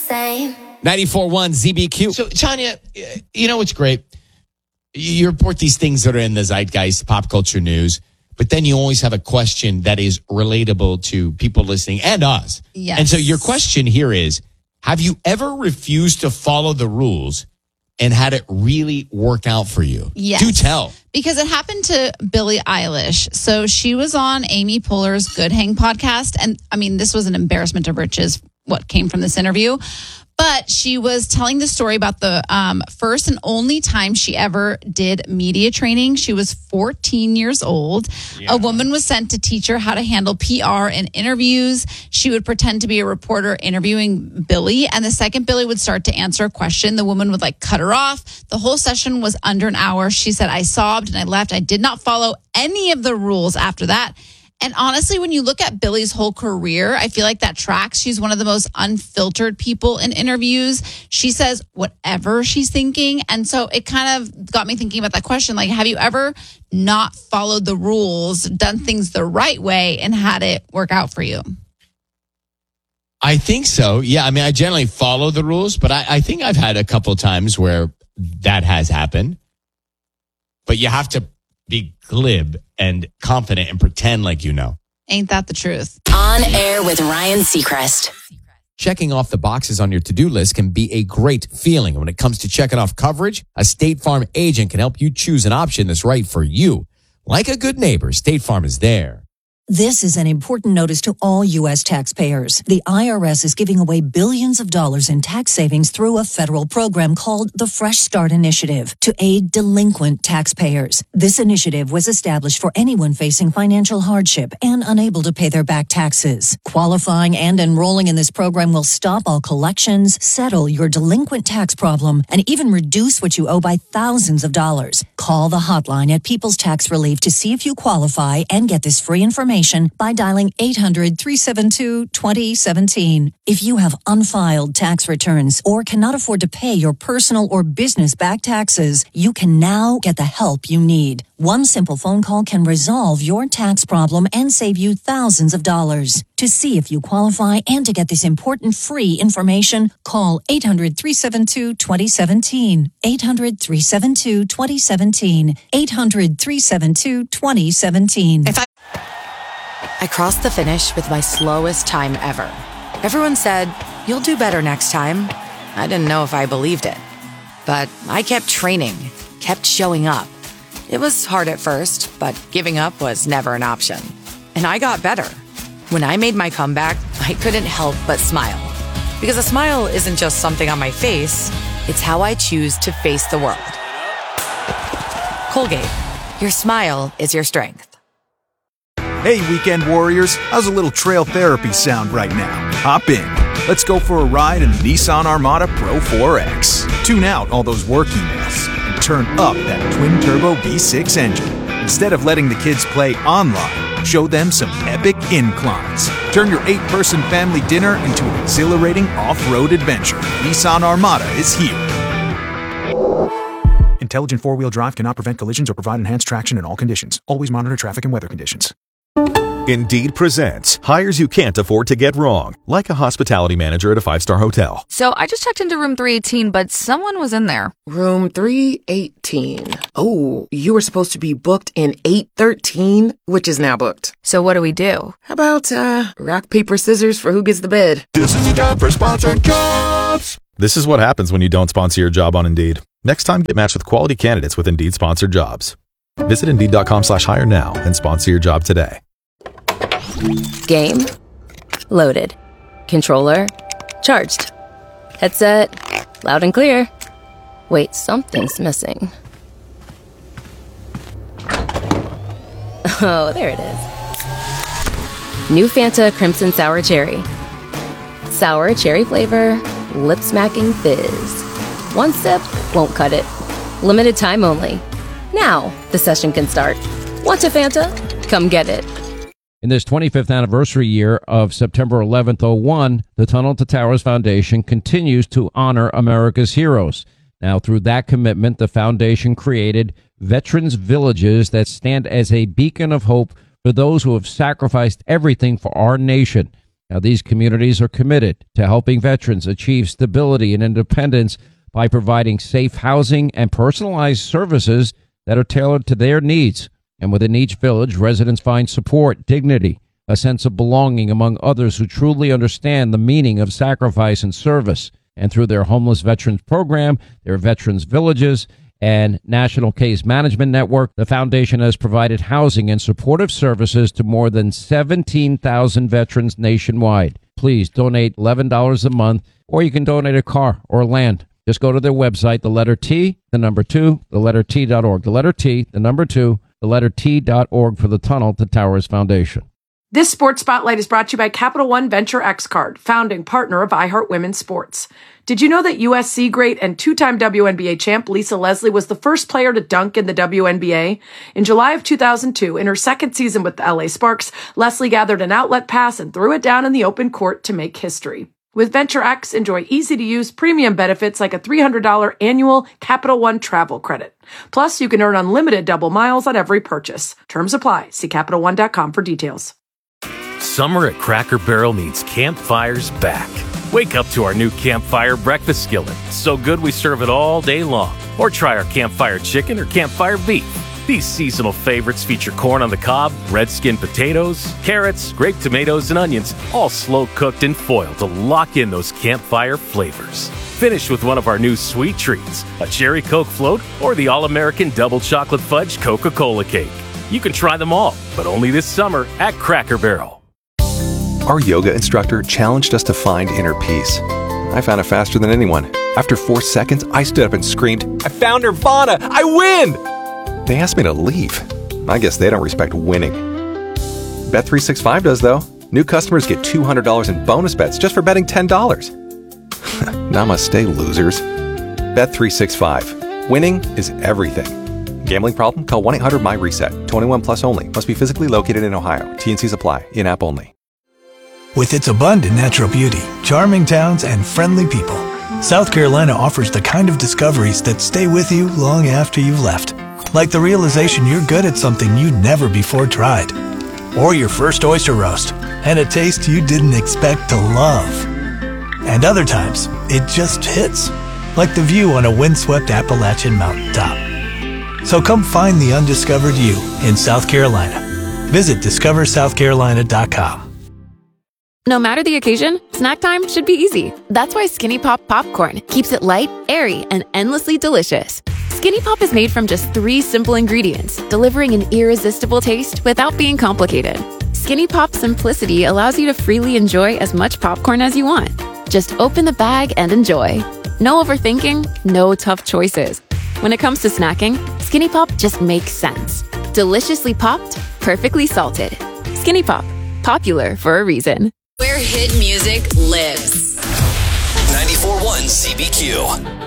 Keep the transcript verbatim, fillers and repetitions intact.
same. ninety-four point one Z B Q. So, Tanya, you know what's great? You report these things that are in the zeitgeist, pop culture news, but then you always have a question that is relatable to people listening and us. Yes. And so your question here is, have you ever refused to follow the rules and had it really work out for you? Yes. Do tell. Because it happened to Billie Eilish. So she was on Amy Poehler's Good Hang podcast. And I mean, this was an embarrassment of riches, what came from this interview. But she was telling the story about the um, first and only time she ever did media training. She was fourteen years old. Yeah. A woman was sent to teach her how to handle P R in interviews. She would pretend to be a reporter interviewing Billie. And the second Billie would start to answer a question, the woman would like cut her off. The whole session was under an hour. She said, I sobbed and I left. I did not follow any of the rules after that. And honestly, when you look at Billie's whole career, I feel like that tracks. She's one of the most unfiltered people in interviews. She says whatever she's thinking. And so it kind of got me thinking about that question. Like, have you ever not followed the rules, done things the right way, and had it work out for you? I think so. Yeah. I mean, I generally follow the rules, but I, I think I've had a couple of times where that has happened. But you have to be glib and confident and pretend like you know. Ain't that the truth? On Air with Ryan Seacrest. Checking off the boxes on your to-do list can be a great feeling. When it comes to checking off coverage, a State Farm agent can help you choose an option that's right for you. Like a good neighbor, State Farm is there. This is an important notice to all U S taxpayers. The I R S is giving away billions of dollars in tax savings through a federal program called the Fresh Start Initiative to aid delinquent taxpayers. This initiative was established for anyone facing financial hardship and unable to pay their back taxes. Qualifying and enrolling in this program will stop all collections, settle your delinquent tax problem, and even reduce what you owe by thousands of dollars. Call the hotline at People's Tax Relief to see if you qualify and get this free information by dialing eight hundred, three seven two, two zero one seven. If you have unfiled tax returns or cannot afford to pay your personal or business back taxes, you can now get the help you need. One simple phone call can resolve your tax problem and save you thousands of dollars. To see if you qualify and to get this important free information, call eight hundred, three seven two, two zero one seven. eight hundred, three seven two, two zero one seven. eight hundred, three seven two, two zero one seven. If I I crossed the finish with my slowest time ever. Everyone said, you'll do better next time. I didn't know if I believed it. But I kept training, kept showing up. It was hard at first, but giving up was never an option. And I got better. When I made my comeback, I couldn't help but smile. Because a smile isn't just something on my face, it's how I choose to face the world. Colgate, your smile is your strength. Hey, weekend warriors, how's a little trail therapy sound right now? Hop in. Let's go for a ride in the Nissan Armada Pro four X. Tune out all those work emails and turn up that twin-turbo V six engine. Instead of letting the kids play online, show them some epic inclines. Turn your eight-person family dinner into an exhilarating off-road adventure. Nissan Armada is here. Intelligent four-wheel drive cannot prevent collisions or provide enhanced traction in all conditions. Always monitor traffic and weather conditions. Indeed presents hires you can't afford to get wrong, like a hospitality manager at a five-star hotel. So I just checked into room three eighteen, but someone was in there. Room three eighteen. Oh, you were supposed to be booked in eight thirteen, which is now booked. So what do we do? How about, uh, rock, paper, scissors for who gets the bid? This is the time for sponsored jobs. This is what happens when you don't sponsor your job on Indeed. Next time, get matched with quality candidates with Indeed sponsored jobs. Visit Indeed.com slash hire now and sponsor your job today. Game loaded. Controller charged. Headset loud and clear. Wait, something's missing. Oh, there it is. New Fanta Crimson Sour Cherry. Sour cherry flavor, lip-smacking fizz. One sip won't cut it. Limited time only. Now the session can start. Want a Fanta? Come get it. In this twenty-fifth anniversary year of September eleventh, oh one, the Tunnel to Towers Foundation continues to honor America's heroes. Now, through that commitment, the foundation created Veterans Villages that stand as a beacon of hope for those who have sacrificed everything for our nation. Now, these communities are committed to helping veterans achieve stability and independence by providing safe housing and personalized services that are tailored to their needs. And within each village, residents find support, dignity, a sense of belonging among others who truly understand the meaning of sacrifice and service. And through their Homeless Veterans Program, their Veterans Villages, and National Case Management Network, the foundation has provided housing and supportive services to more than seventeen thousand veterans nationwide. Please donate eleven dollars a month, or you can donate a car or land. Just go to their website, the letter T, the number two, the letter T dot org. The letter T, the number two, the letter T dot org for the Tunnel to Towers Foundation. This Sports Spotlight is brought to you by Capital One Venture X Card, founding partner of iHeart Women's Sports. Did you know that U S C great and two-time W N B A champ Lisa Leslie was the first player to dunk in the W N B A? In July of two thousand two, in her second season with the L A Sparks, Leslie gathered an outlet pass and threw it down in the open court to make history. With Venture X, enjoy easy-to-use premium benefits like a three hundred dollars annual Capital One travel credit. Plus, you can earn unlimited double miles on every purchase. Terms apply. See Capital One dot com for details. Summer at Cracker Barrel means campfires back. Wake up to our new Campfire breakfast skillet. So good we serve it all day long. Or try our Campfire chicken or Campfire beef. These seasonal favorites feature corn on the cob, red skin potatoes, carrots, grape tomatoes, and onions, all slow cooked in foil to lock in those campfire flavors. Finish with one of our new sweet treats, a cherry Coke float or the all-American double chocolate fudge Coca-Cola cake. You can try them all, but only this summer at Cracker Barrel. Our yoga instructor challenged us to find inner peace. I found it faster than anyone. After four seconds, I stood up and screamed, "I found Nirvana! I win!" They asked me to leave. I guess they don't respect winning. Bet three sixty-five does, though. New customers get two hundred dollars in bonus bets just for betting ten dollars. Namaste, losers. Bet three sixty-five. Winning is everything. Gambling problem? Call one eight hundred my reset. twenty-one plus only. Must be physically located in Ohio. T and Cs apply. In-app only. With its abundant natural beauty, charming towns, and friendly people, South Carolina offers the kind of discoveries that stay with you long after you've left. Like the realization you're good at something you'd never before tried. Or your first oyster roast, and a taste you didn't expect to love. And other times, it just hits. Like the view on a windswept Appalachian mountaintop. So come find the undiscovered you in South Carolina. Visit discover south carolina dot com. No matter the occasion, snack time should be easy. That's why Skinny Pop Popcorn keeps it light, airy, and endlessly delicious. Skinny Pop is made from just three simple ingredients, delivering an irresistible taste without being complicated. Skinny Pop simplicity allows you to freely enjoy as much popcorn as you want. Just open the bag and enjoy. No overthinking, no tough choices. When it comes to snacking, Skinny Pop just makes sense. Deliciously popped, perfectly salted. Skinny Pop, popular for a reason. Where hit music lives. ninety-four point one C B Q.